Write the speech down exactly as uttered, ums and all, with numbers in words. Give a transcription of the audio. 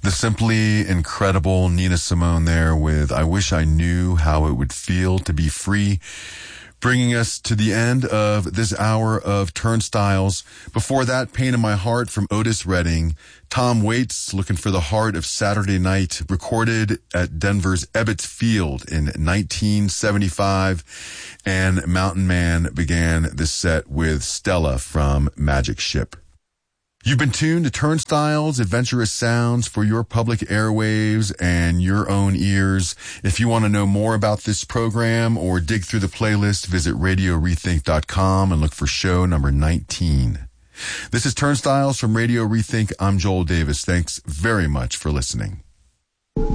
The simply incredible Nina Simone there with I Wish I Knew How It Would Feel to Be Free, bringing us to the end of this hour of Turnstiles. Before that, Pain in My Heart from Otis Redding. Tom Waits, Looking for the Heart of Saturday Night, recorded at Denver's Ebbets Field in nineteen seventy-five. And Mountain Man began this set with Stella from Magic Ship. You've been tuned to Turnstiles, adventurous sounds for your public airwaves and your own ears. If you want to know more about this program or dig through the playlist, visit radio rethink dot com and look for show number nineteen. This is Turnstiles from Radio Rethink. I'm Joel Davis. Thanks very much for listening.